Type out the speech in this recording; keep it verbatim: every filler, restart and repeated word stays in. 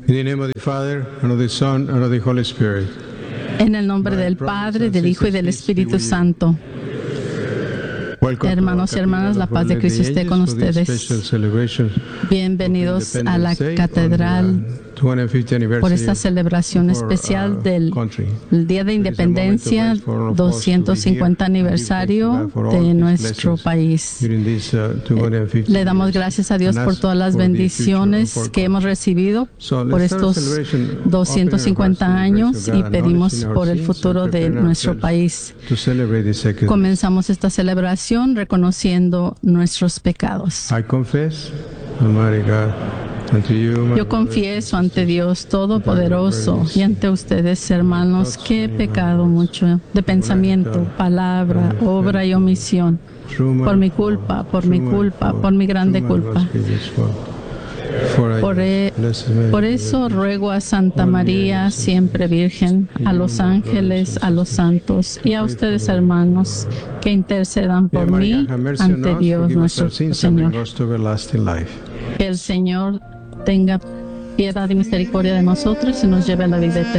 In the name of the Father, and of the Son, and of the Holy Spirit. En el nombre del Padre, del Hijo y del Espíritu Santo. Hermanos y hermanas, la paz de Cristo esté con ustedes. Bienvenidos a la catedral por esta celebración especial del Día de Independencia, doscientos cincuenta aniversario de nuestro país. Le damos gracias a Dios por todas las bendiciones que hemos recibido por estos doscientos cincuenta años y pedimos por el futuro de nuestro país. Comenzamos esta celebración reconociendo nuestros pecados. I confess, Almighty God, unto you, Yo confieso ante Dios Todopoderoso y ante ustedes, hermanos, que he pecado mucho de pensamiento, palabra, obra y omisión, por mi culpa, por mi culpa, por mi grande culpa. Por, e- por eso ruego a Santa María, siempre Virgen, a los ángeles, a los santos y a ustedes, hermanos, que intercedan por mí ante Dios nuestro Señor. Que el Señor tenga piedad y misericordia de nosotros y nos lleve a la vida eterna.